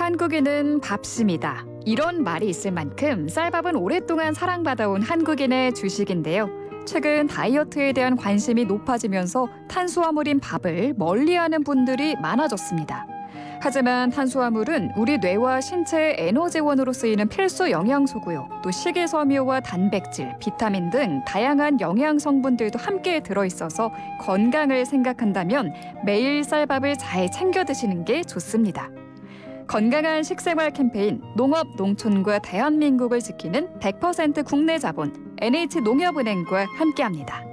한국인은 밥심이다. 이런 말이 있을 만큼 쌀밥은 오랫동안 사랑받아온 한국인의 주식인데요. 최근 다이어트에 대한 관심이 높아지면서 탄수화물인 밥을 멀리하는 분들이 많아졌습니다. 하지만 탄수화물은 우리 뇌와 신체의 에너지원으로 쓰이는 필수 영양소고요. 또 식이섬유와 단백질, 비타민 등 다양한 영양 성분들도 함께 들어있어서 건강을 생각한다면 매일 쌀밥을 잘 챙겨 드시는 게 좋습니다. 건강한 식생활 캠페인 농업, 농촌과 대한민국을 지키는 100% 국내 자본 NH농협은행과 함께합니다.